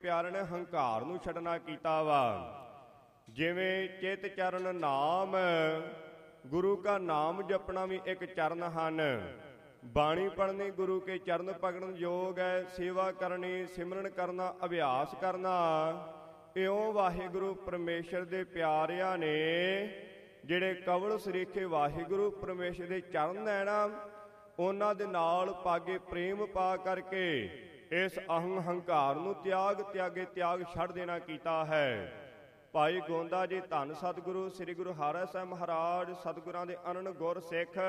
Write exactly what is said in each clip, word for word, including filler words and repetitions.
ਪਿਆਰੇ ਨੇ ਹੰਕਾਰ ਨੂੰ ਛੱਡਣਾ ਕੀਤਾ ਵਾ। ਜਿਵੇਂ ਚਿਤ ਚਰਨ ਨਾਮ, ਗੁਰੂ ਕਾ ਨਾਮ ਜਪਣਾ ਵੀ ਇੱਕ ਚਰਨ ਹਨ। ਬਾਣੀ ਪੜ੍ਹਨੀ ਗੁਰੂ ਕੇ ਚਰਨ ਪਕੜਨ ਯੋਗ ਹੈ। ਸੇਵਾ ਕਰਨੀ, ਸਿਮਰਨ ਕਰਨਾ, ਅਭਿਆਸ ਕਰਨਾ, ਇਉਂ ਵਾਹਿਗੁਰੂ ਪਰਮੇਸ਼ਰ ਦੇ ਪਿਆਰਿਆਂ ਨੇ ਜਿਹੜੇ ਕਵਲ ਸਰੀਖੇ ਵਾਹਿਗੁਰੂ ਪਰਮੇਸ਼ਰ ਦੇ ਚਰਨ ਲੈਣਾ, ਉਹਨਾਂ ਦੇ ਨਾਲ ਪਾਗੇ ਪ੍ਰੇਮ ਪਾ ਕਰਕੇ ਇਸ ਅਹੰ ਹੰਕਾਰ ਨੂੰ ਤਿਆਗ ਤਿਆਗੇ ਤਿਆਗ ਛੱਡ ਦੇਣਾ ਕੀਤਾ ਹੈ। ਭਾਈ ਗੋਂਦਾ ਜੀ ਧੰਨ ਸਤਿਗੁਰੂ ਸ੍ਰੀ ਗੁਰੂ ਹਰਿ ਸਾਹਿਬ ਮਹਾਰਾਜ ਸਤਿਗੁਰਾਂ ਦੇ ਅਨੰਨ ਗੁਰ ਸਿੱਖ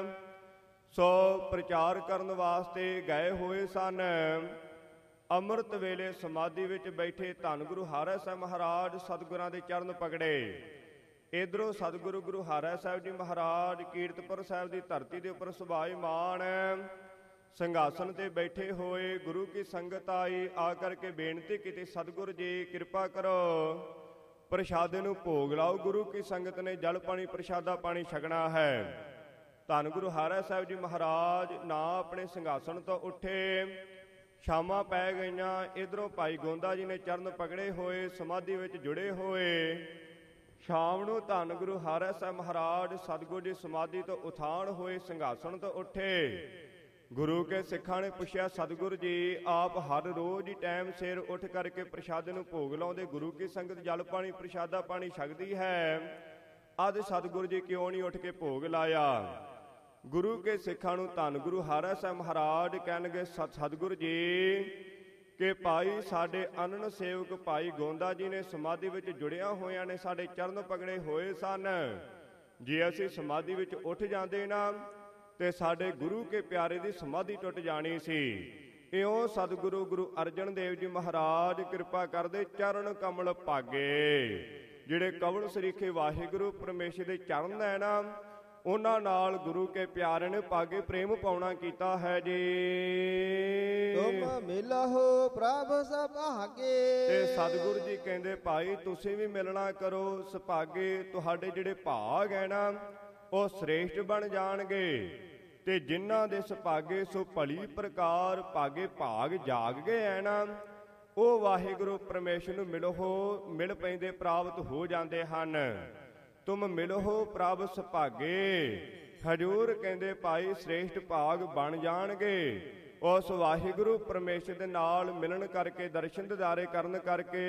ਸੋ ਪ੍ਰਚਾਰ ਕਰਨ ਵਾਸਤੇ ਗਏ ਹੋਏ ਸਨ। ਅੰਮ੍ਰਿਤ ਵੇਲੇ ਸਮਾਧੀ ਵਿੱਚ ਬੈਠੇ ਧੰਨ ਗੁਰੂ ਹਰਿ ਸਾਹਿਬ ਮਹਾਰਾਜ ਸਤਿਗੁਰਾਂ ਦੇ ਚਰਨ ਪਕੜੇ। ਇਧਰੋਂ ਸਤਿਗੁਰੂ ਗੁਰੂ ਹਰਿ ਸਾਹਿਬ ਜੀ ਮਹਾਰਾਜ ਕੀਰਤਪੁਰ ਸਾਹਿਬ ਦੀ ਧਰਤੀ ਦੇ ਉੱਪਰ ਸੁਭਾਈਮਾਨ ਸਿੰਘਾਸਨ ਤੇ ਬੈਠੇ ਹੋਏ ਗੁਰੂ ਕੀ ਸੰਗਤ ਆਈ। ਆ ਕਰਕੇ ਬੇਨਤੀ ਕੀਤੀ, ਸਤਿਗੁਰੂ ਜੀ ਕਿਰਪਾ ਕਰੋ, ਪ੍ਰਸ਼ਾਦੇ ਨੂੰ ਭੋਗ ਲਾਓ। ਗੁਰੂ ਕੀ ਸੰਗਤ ਨੇ ਜਲ ਪਾਣੀ ਪ੍ਰਸ਼ਾਦਾ ਪਾਣੀ ਛਕਣਾ ਹੈ। ਧੰਨ ਗੁਰੂ ਹਰਿ ਸਾਹਿਬ ਜੀ ਮਹਾਰਾਜ ਨਾ ਆਪਣੇ ਸਿੰਘਾਸਨ ਤੋਂ ਉੱਠੇ। ਸ਼ਾਮਾਂ ਪੈ ਗਈਆਂ। ਇਧਰੋਂ ਭਾਈ ਗੋਂਦਾ ਜੀ ਨੇ ਚਰਨ ਪਕੜੇ ਹੋਏ, ਸਮਾਧੀ ਵਿੱਚ ਜੁੜੇ ਹੋਏ। ਸ਼ਾਮ ਨੂੰ ਧੰਨ ਗੁਰੂ ਹਰਿ ਸਾਹਿਬ ਮਹਾਰਾਜ ਸਤਿਗੁਰੂ ਜੀ ਸਮਾਧੀ ਤੋਂ ਉਥਾਨ ਹੋਏ, ਸਿੰਘਾਸਨ ਤੋਂ ਉੱਠੇ। ਗੁਰੂ ਕੇ ਸਿੱਖਾਂ ਨੇ ਪੁੱਛਿਆ, ਸਤਿਗੁਰੂ ਜੀ ਆਪ ਹਰ ਰੋਜ਼ ਹੀ ਟਾਈਮ ਸਿਰ ਉੱਠ ਕਰਕੇ ਪ੍ਰਸ਼ਾਦੇ ਨੂੰ ਭੋਗ ਲਾਉਂਦੇ, ਗੁਰੂ ਕੀ ਸੰਗਤ ਜਲ ਪਾਣੀ ਪ੍ਰਸ਼ਾਦਾ ਪਾਣੀ ਛਕਦੀ ਹੈ, ਅੱਜ ਸਤਿਗੁਰੂ ਜੀ ਕਿਉਂ ਨਹੀਂ ਉੱਠ ਕੇ ਭੋਗ ਲਾਇਆ? ਗੁਰੂ ਕੇ ਸਿੱਖਾਂ ਨੂੰ ਧੰਨ ਗੁਰੂ ਹਰਿ ਸਾਹਿਬ ਮਹਾਰਾਜ ਕਹਿਣਗੇ, ਸਤਿਗੁਰੂ ਜੀ ਕਿ ਭਾਈ ਸਾਡੇ ਅਨੰਨ ਸੇਵਕ ਭਾਈ ਗੋਂਦਾ ਜੀ ਨੇ ਸਮਾਧੀ ਵਿੱਚ ਜੁੜਿਆ ਹੋਇਆਂ ਨੇ, ਸਾਡੇ ਚਰਨ ਪਕੜੇ ਹੋਏ ਸਨ। ਜੇ ਅਸੀਂ ਸਮਾਧੀ ਵਿੱਚ ਉੱਠ ਜਾਂਦੇ ਨਾ ਤੇ ਸਾਡੇ ਗੁਰੂ ਕੇ ਪਿਆਰੇ ਦੀ ਸਮਾਧੀ ਟੁੱਟ ਜਾਣੀ ਸੀ। ਇਉਂ ਸਤਿਗੁਰੂ ਗੁਰੂ ਅਰਜਨ ਦੇਵ ਜੀ ਮਹਾਰਾਜ ਕਿਰਪਾ ਕਰਦੇ ਚਰਨ ਕਮਲ ਭਾਗੇ। ਜਿਹੜੇ ਕਵਲ ਸਰੀਖੇ ਵਾਹਿਗੁਰੂ ਪਰਮੇਸ਼ਰ ਦੇ ਚਰਨ ਲੈਣਾ, ਉਹਨਾਂ ਨਾਲ ਗੁਰੂ ਕੇ ਪਿਆਰੇ ਨੇ ਪਾਗੇ ਪ੍ਰੇਮ ਪਾਉਣਾ ਕੀਤਾ ਹੈ ਜੀ। ਤੁਮ ਮਿਲਹੁ ਪ੍ਰਭ ਸੁਭਾਗੇ। ਤੇ ਸਤਿਗੁਰੂ ਜੀ ਕਹਿੰਦੇ ਭਾਈ ਤੁਸੀਂ ਵੀ ਮਿਲਣਾ ਕਰੋ। ਸੁਭਾਗੇ ਤੁਹਾਡੇ ਜਿਹੜੇ ਭਾਗ ਹੈ ਨਾ ਉਹ ਸ੍ਰੇਸ਼ਟ ਬਣ ਜਾਣਗੇ। ਤੇ ਜਿਨ੍ਹਾਂ ਦੇ ਸੁਭਾਗੇ ਸੋ ਭਲੀ ਪ੍ਰਕਾਰ ਭਾਗੇ ਭਾਗ ਜਾਗ ਗਏ ਹੈ ਨਾ, ਉਹ ਵਾਹਿਗੁਰੂ ਪਰਮੇਸ਼ਰ ਨੂੰ ਮਿਲੋ ਮਿਲ ਪੈਂਦੇ ਪ੍ਰਾਪਤ ਹੋ ਜਾਂਦੇ ਹਨ। ਤੁਮ ਮਿਲੋ ਪ੍ਰਭ ਸੁਭਾਗੇ। ਹਜੂਰ ਕਹਿੰਦੇ ਭਾਈ ਸ੍ਰੇਸ਼ਟ ਭਾਗ ਬਣ ਜਾਣਗੇ ਉਸ ਵਾਹਿਗੁਰੂ ਪਰਮੇਸ਼ਰ ਦੇ ਨਾਲ ਮਿਲਣ ਕਰਕੇ, ਦਰਸ਼ਨ ਦਿਦਾਰੇ ਕਰਨ ਕਰਕੇ।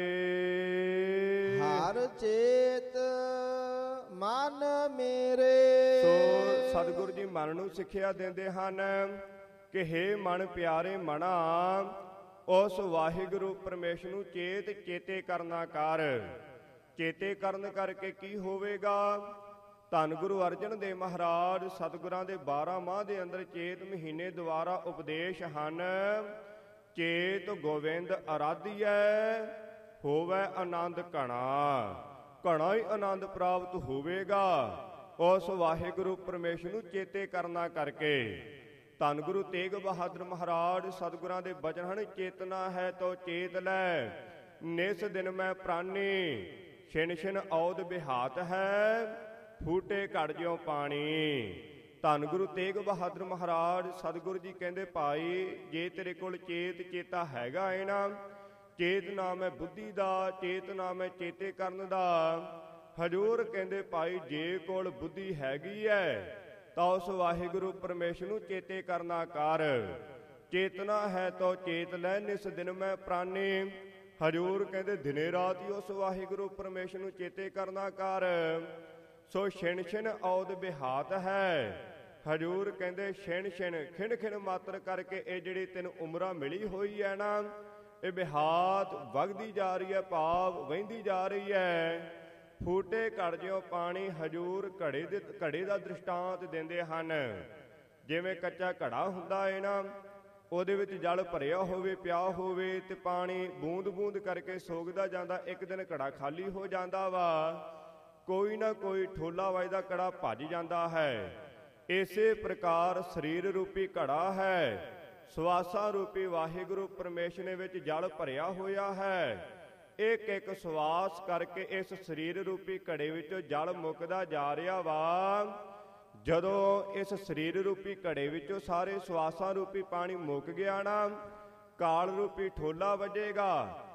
ਹਰ ਚੇਤ ਮਨ ਮੇਰੇ। ਸੋ ਸਤਿਗੁਰੂ ਜੀ ਮਨ ਨੂੰ ਸਿੱਖਿਆ ਦਿੰਦੇ ਹਨ ਕਿ ਹੇ ਮਨ ਪਿਆਰੇ ਮਨਾ, ਉਸ ਵਾਹਿਗੁਰੂ ਪਰਮੇਸ਼ਰ ਨੂੰ ਚੇਤ ਚੇਤੇ ਕਰਨਾ ਕਰ। ਚੇਤੇ ਕਰਨ ਕਰਕੇ ਕੀ ਹੋਵੇਗਾ? ਧੰਨ ਗੁਰੂ ਅਰਜਨ ਦੇਵ ਮਹਾਰਾਜ ਸਤਿਗੁਰਾਂ ਦੇ ਬਾਰਾਂ ਮਾਹ ਦੇ ਅੰਦਰ ਚੇਤ ਮਹੀਨੇ ਦੁਆਰਾ ਉਪਦੇਸ਼ ਹਨ। ਚੇਤ ਗੋਬਿੰਦ ਅਰਾਧੀਐ, ਹੋਵੇ ਆਨੰਦ ਘਣਾ। ਘਣਾ ਹੀ ਆਨੰਦ ਪ੍ਰਾਪਤ ਹੋਵੇਗਾ ਉਸ ਵਾਹਿਗੁਰੂ ਪਰਮੇਸ਼ਰ ਨੂੰ ਚੇਤੇ ਕਰਨਾ ਕਰਕੇ। ਧੰਨ ਗੁਰੂ ਤੇਗ ਬਹਾਦਰ ਮਹਾਰਾਜ ਸਤਿਗੁਰਾਂ ਦੇ ਬਚਨ ਹਨ, ਚੇਤਨਾ ਹੈ ਤੋ ਚੇਤ ਲੈ, ਨਿਸ ਦਿਨ ਮੈਂ ਪ੍ਰਾਨੀ, ਛਿਨ ਛਿਨ ਔਦ ਬਿਹਾਤ ਹੈ, ਫੂਟੇ ਘੜ ਜਿਉ ਪਾਣੀ। ਧੰਨ ਗੁਰੂ ਤੇਗ ਬਹਾਦਰ ਮਹਾਰਾਜ ਸਤਿਗੁਰੂ ਜੀ ਕਹਿੰਦੇ ਭਾਈ ਜੇ ਤੇਰੇ ਕੋਲ ਚੇਤ ਚੇਤਾ ਹੈਗਾ ਏ ਨਾ, ਚੇਤ ਨਾਮ ਹੈ ਬੁੱਧੀ ਦਾ, ਚੇਤ ਨਾਮ ਹੈ ਚੇਤੇ ਕਰਨ ਦਾ। ਹਜੂਰ ਕਹਿੰਦੇ ਭਾਈ ਜੇ ਕੋਲ ਬੁੱਧੀ ਹੈਗੀ ਹੈ ਤਾਂ ਉਸ ਵਾਹਿਗੁਰੂ ਪਰਮੇਸ਼ਰ ਨੂੰ ਚੇਤੇ ਕਰਨਾ ਕਰ। ਚੇਤਨਾ ਹੈ ਤੋ ਚੇਤ ਲੈ, ਨਿਸ ਦਿਨ ਮੈਂ ਪ੍ਰਾਨੀ। ਹਜੂਰ ਕਹਿੰਦੇ ਦਿਨੇ ਰਾਤ ਹੀ ਉਸ ਵਾਹਿਗੁਰੂ ਪਰਮੇਸ਼ਰ ਨੂੰ ਚੇਤੇ ਕਰਨਾ ਕਰ। ਸੋ ਛਿਣ ਛਿਣ ਔਦ ਬਿਹਾਤ ਹੈ। ਹਜੂਰ ਕਹਿੰਦੇ ਛਿਣ ਛਿਣ ਖਿਣ ਖਿਣ ਮਾਤਰ ਕਰਕੇ ਇਹ ਜਿਹੜੀ ਤੈਨੂੰ ਉਮਰਾਂ ਮਿਲੀ ਹੋਈ ਹੈ ਨਾ, ਇਹ ਬਿਹਾਤ ਵਗਦੀ ਜਾ ਰਹੀ ਹੈ, ਭਾਵ ਵਹਿੰਦੀ ਜਾ ਰਹੀ ਹੈ। ਫੂਟੇ ਘੜ ਜਿਉ ਪਾਣੀ। ਹਜੂਰ ਘੜੇ ਦੇ ਘੜੇ ਦਾ ਦ੍ਰਿਸ਼ਟਾਂਤ ਦਿੰਦੇ ਹਨ। ਜਿਵੇਂ ਕੱਚਾ ਘੜਾ ਹੁੰਦਾ ਹੈ ਨਾ, ਉਹਦੇ ਵਿੱਚ ਜਲ ਭਰਿਆ ਹੋਵੇ, ਪਿਆ ਹੋਵੇ ਤੇ ਪਾਣੀ ਬੂੰਦ ਬੂੰਦ ਕਰਕੇ ਸੋਗਦਾ ਜਾਂਦਾ, ਇੱਕ ਦਿਨ ਘੜਾ ਖਾਲੀ ਹੋ ਜਾਂਦਾ ਵਾ, ਕੋਈ ਨਾ ਕੋਈ ਠੋਲਾ ਵੱਜਦਾ ਘੜਾ ਭੱਜ ਜਾਂਦਾ ਹੈ। ਇਸੇ ਪ੍ਰਕਾਰ ਸਰੀਰ ਰੂਪੀ ਘੜਾ ਹੈ, ਸਵਾਸਾਂ ਰੂਪੀ ਵਾਹਿਗੁਰੂ ਪਰਮੇਸ਼ਰ ਨੇ ਵਿੱਚ ਜਲ ਭਰਿਆ ਹੋਇਆ ਹੈ। ਇੱਕ ਇੱਕ ਸਵਾਸ ਕਰਕੇ ਇਸ ਸਰੀਰ ਰੂਪੀ ਘੜੇ ਵਿੱਚੋਂ ਜਲ ਮੁੱਕਦਾ ਜਾ ਰਿਹਾ ਵਾ। ਜਦੋਂ ਇਸ ਸਰੀਰ ਰੂਪੀ ਘੜੇ ਵਿੱਚੋਂ ਸਾਰੇ ਸਵਾਸਾਂ ਰੂਪੀ ਪਾਣੀ ਮੁੱਕ ਗਿਆ ਨਾ, ਕਾਲ ਰੂਪੀ ਠੋਲਾ ਵੱਜੇਗਾ।